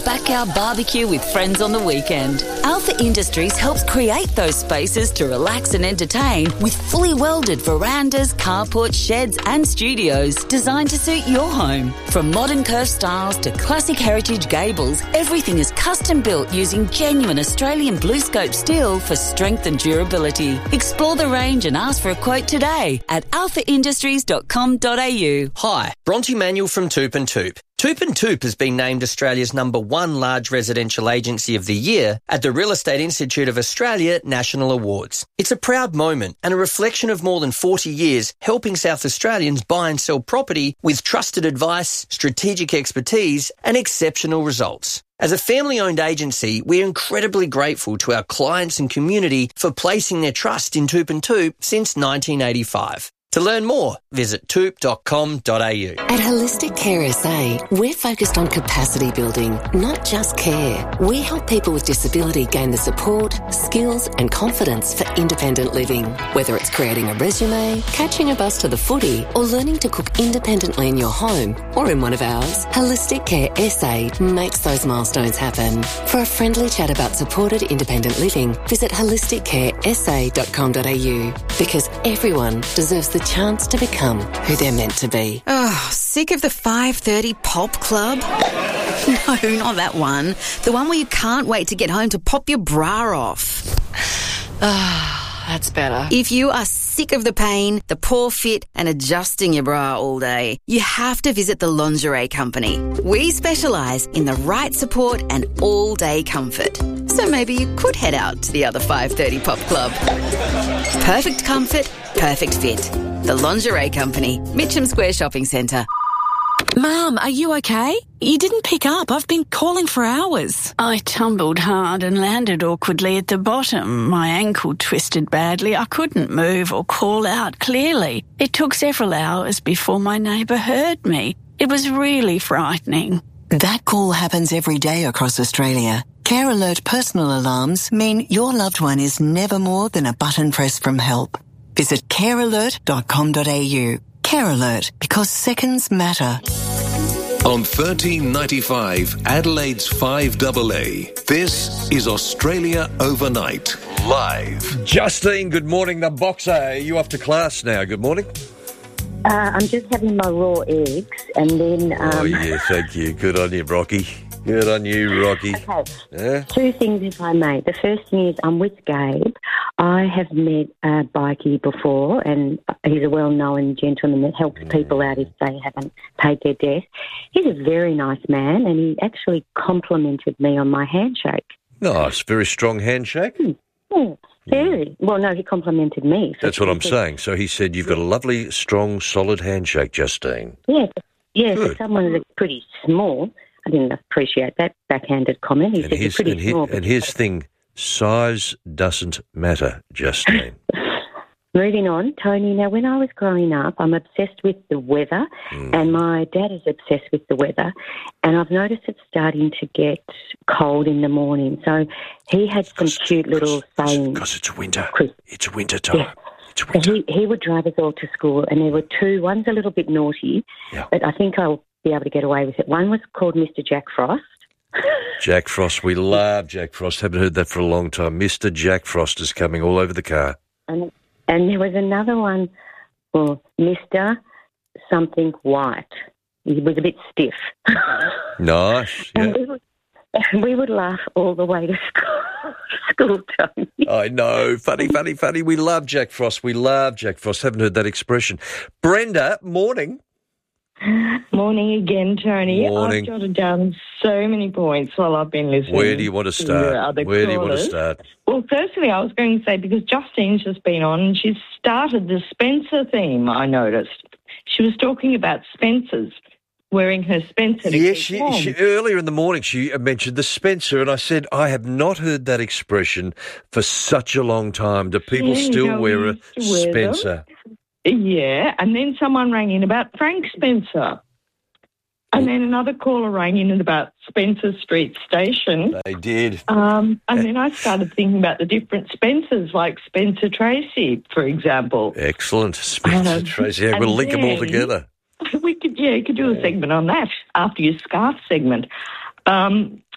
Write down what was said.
backyard barbecue with friends on the weekend. Alpha Industries helps create those spaces to relax and entertain with fully welded verandas, carports, sheds and studios designed to suit your home. From modern curved styles to classic heritage gables, everything is custom built using genuine Australian BlueScope steel for strength and durability. Explore the range and ask for a quote today at alphaindustries.com.au. Hi, Bronte Manuel from Toop and Toop. Toop and Toop has been named Australia's #1 large residential agency of the year at the Real Estate Institute of Australia National Awards. It's a proud moment and a reflection of more than 40 years helping South Australians buy and sell property with trusted advice, strategic expertise and exceptional results. As a family-owned agency, we're incredibly grateful to our clients and community for placing their trust in Toop and Toop since 1985. To learn more, visit toop.com.au. At Holistic Care SA, we're focused on capacity building, not just care. We help people with disability gain the support, skills and confidence for independent living. Whether it's creating a resume, catching a bus to the footy or learning to cook independently in your home or in one of ours, Holistic Care SA makes those milestones happen. For a friendly chat about supported independent living, visit holisticcaresa.com.au because everyone deserves the chance to become who they're meant to be. Oh, sick of the 5:30 pop club? No, not that one. The one where you can't wait to get home to pop your bra off. That's better. If you are sick of the pain, the poor fit and adjusting your bra all day, you have to visit the Lingerie Company. We specialise in the right support and all-day comfort. So maybe you could head out to the other 5:30 pop club. Perfect comfort, perfect fit. The Lingerie Company, Mitcham Square Shopping Centre. Mum, are you okay? You didn't pick up. I've been calling for hours. I tumbled hard and landed awkwardly at the bottom. My ankle twisted badly. I couldn't move or call out clearly. It took several hours before my neighbour heard me. It was really frightening. That call happens every day across Australia. Care Alert personal alarms mean your loved one is never more than a button press from help. Visit carealert.com.au. Care Alert, because seconds matter. On 1395 Adelaide's 5AA, this is Australia Overnight, live. Justine, good morning. The boxer, are you off to class now? Good morning. I'm just having my raw eggs and then... Oh, yeah, thank you. Good on you, Rocky. Good on you, Rocky. Okay, yeah? 2 things if I may. The first thing is I'm with Gabe. I have met a bikie before and he's a well-known gentleman that helps people out if they haven't paid their debt. He's a very nice man and he actually complimented me on my handshake. Nice, very strong handshake. Yeah, very. Well, no, he complimented me. So that's what I'm saying. So he said you've got a lovely, strong, solid handshake, Justine. Yeah, for someone that's pretty small. I didn't appreciate that backhanded comment. He said you're pretty small. And his thing, size doesn't matter, Justine. Moving on, Tony, now when I was growing up, I'm obsessed with the weather and my dad is obsessed with the weather and I've noticed it's starting to get cold in the morning. So he had some cute little sayings. Because it's winter. It's winter time. Yeah. It's winter. So he would drive us all to school and there were 2. One's a little bit naughty, but I think I'll be able to get away with it. One was called Mr. Jack Frost. Jack Frost, we love Jack Frost. Haven't heard that for a long time. Mr. Jack Frost is coming all over the car. And there was another one, Mr. something white. He was a bit stiff. Nice. Yeah. And we would laugh all the way to school, Tony. I know. Funny. We love Jack Frost. Haven't heard that expression. Brenda, morning. Morning again, Tony. Morning. I've jotted down so many points while I've been listening. Where do you want to start? Well, firstly, I was going to say, because Justine's just been on and she's started the Spencer theme, I noticed. She was talking about Spencers, wearing her Spencer to keep warm. She earlier in the morning she mentioned the Spencer and I said, I have not heard that expression for such a long time. Do people still wear a Spencer? Yeah, and then someone rang in about Frank Spencer. And then another caller rang in about Spencer Street Station. They did. And then I started thinking about the different Spencers, like Spencer Tracy, for example. Excellent. Spencer Tracy. Yeah, we'll link them all together. We could do a segment on that after your scarf segment.